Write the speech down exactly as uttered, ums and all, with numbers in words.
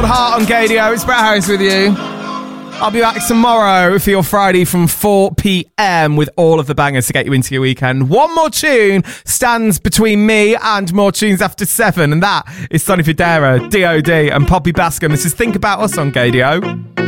Cold Heart on Gadio. It's Brett Harris with you. I'll be back tomorrow for your Friday from four p.m. with all of the bangers to get you into your weekend. One more tune stands between me and more tunes after seven, and that is Sonny Fodera, D O D and Poppy Bascom. This is Think About Us on Gadio.